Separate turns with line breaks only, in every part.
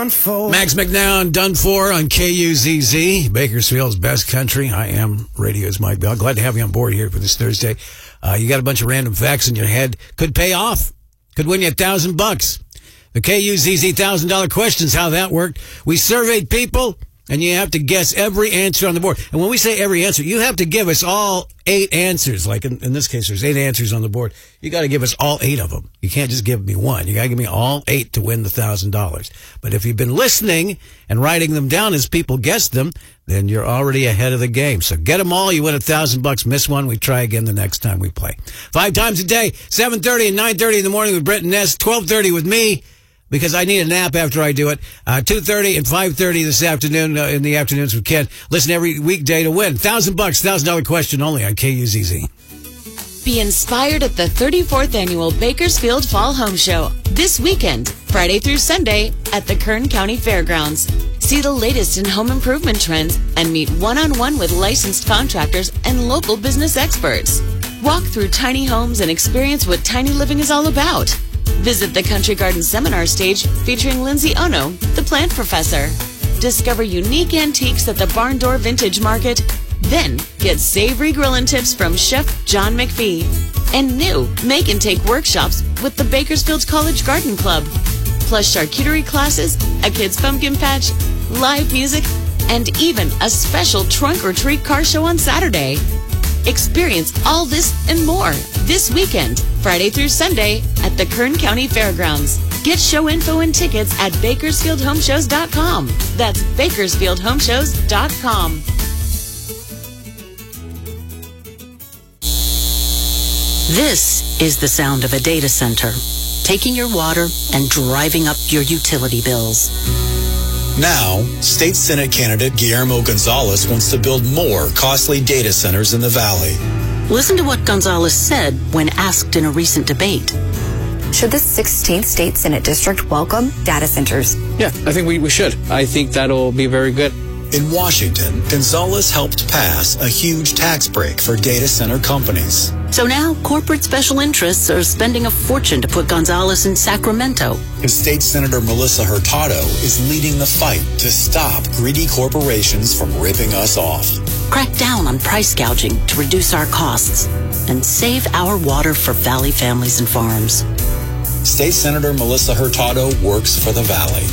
Max McNown, done for on KUZZ, Bakersfield's best country. I am radio's Mike Bell. Glad to have you on board here for this Thursday. You got a bunch of random facts in your head. Could pay off. Could win you $1,000. The KUZZ $1,000 questions, how that worked. We surveyed people, and you have to guess every answer on the board. And when we say every answer, you have to give us all 8 answers. Like in this case, there's 8 answers on the board. You got to give us all 8 of them. You can't just give me one. You got to give me all 8 to win the $1,000. But if you've been listening and writing them down as people guessed them, then you're already ahead of the game. So get them all. You win $1,000. Miss one, we try again the next time we play. 5 times a day, 7:30 and 9:30 in the morning with Brett and Ness, 12:30 with me, because I need a nap after I do it. 2:30 and 5:30 this afternoon, in the afternoons with Ken. Listen every weekday to win. $1,000, $1,000 question only on KUZZ.
Be inspired at the 34th Annual Bakersfield Fall Home Show this weekend, Friday through Sunday, at the Kern County Fairgrounds. See the latest in home improvement trends and meet one-on-one with licensed contractors and local business experts. Walk through tiny homes and experience what tiny living is all about. Visit the Country Garden Seminar stage featuring Lindsay Ono, the plant professor. Discover unique antiques at the Barn Door Vintage Market. Then get savory grillin' tips from Chef John McPhee. And new make and take workshops with the Bakersfield College Garden Club. Plus charcuterie classes, a kid's pumpkin patch, live music, and even a special trunk or treat car show on Saturday. Experience all this and more this weekend, Friday through Sunday, at the Kern County Fairgrounds. Get show info and tickets at BakersfieldHomeshows.com. That's BakersfieldHomeshows.com.
This is the sound of a data center, taking your water and driving up your utility bills.
Now, State Senate candidate Guillermo Gonzalez wants to build more costly data centers in the Valley.
Listen to what Gonzalez said when asked in a recent debate.
Should the 16th State Senate District welcome data centers?
Yeah, I think we should. I think that'll be very good.
In Washington, Gonzalez helped pass a huge tax break for data center companies.
So now, corporate special interests are spending a fortune to put Gonzalez in Sacramento.
And State Senator Melissa Hurtado is leading the fight to stop greedy corporations from ripping us off.
Crack down on price gouging to reduce our costs and save our water for Valley families and farms.
State Senator Melissa Hurtado works for the Valley.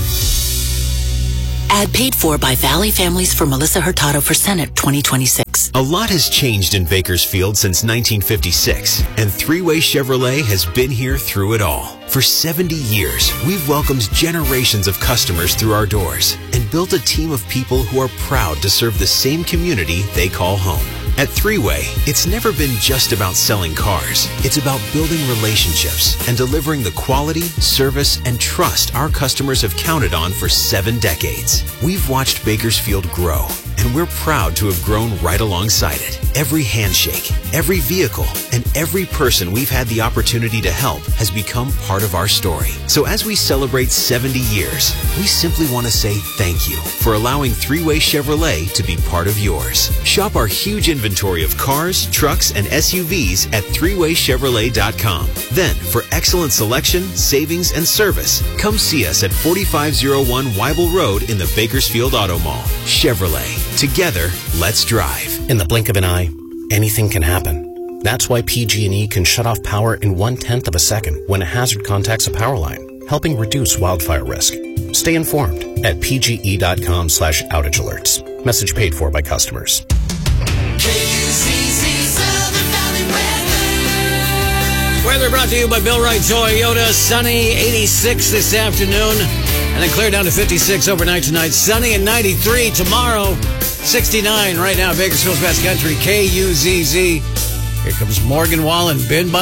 Ad paid for by Valley Families for Melissa Hurtado for Senate 2026.
A lot has changed in Bakersfield since 1956, and Three-Way Chevrolet has been here through it all. For 70 years, we've welcomed generations of customers through our doors and built a team of people who are proud to serve the same community they call home. At Three-Way, it's never been just about selling cars. It's about building relationships and delivering the quality, service, and trust our customers have counted on for 7 decades. We've watched Bakersfield grow, and we're proud to have grown right alongside it. Every handshake, every vehicle, and every person we've had the opportunity to help has become part of our story. So as we celebrate 70 years, we simply want to say thank you for allowing Three-Way Chevrolet to be part of yours. Shop our huge inventory of cars, trucks, and SUVs at threewaychevrolet.com. Then, for excellent selection, savings, and service, come see us at 4501 Weibel Road in the Bakersfield Auto Mall. Chevrolet. Together, let's drive.
In the blink of an eye, anything can happen. That's why PG&E can shut off power in 1/10 of a second when a hazard contacts a power line, helping reduce wildfire risk. Stay informed at pge.com/outage alerts. Message paid for by customers.
Weather brought to you by Bill Wright Toyota. Sunny, 86 this afternoon. And then clear down to 56 overnight tonight. Sunny and 93 tomorrow. 69 right now. Bakersfield's best country, KUZZ. Here comes Morgan Wallen. Ben